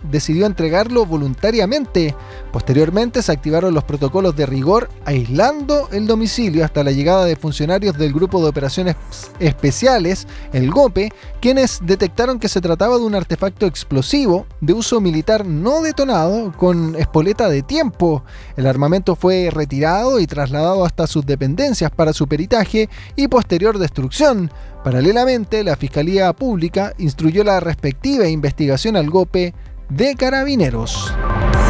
decidió entregarlo voluntariamente. Posteriormente se activaron los protocolos de rigor, aislando el domicilio hasta la llegada de funcionarios del Grupo de Operaciones Especiales, el GOPE, quienes detectaron que se trataba de un artefacto explosivo de uso militar no detonado con espoleta de tiempo. El armamento fue retirado y trasladado hasta sus dependencias para su peritaje y posterior destrucción. Paralelamente, la Fiscalía Pública instruyó la respectiva investigación al GOPE de Carabineros.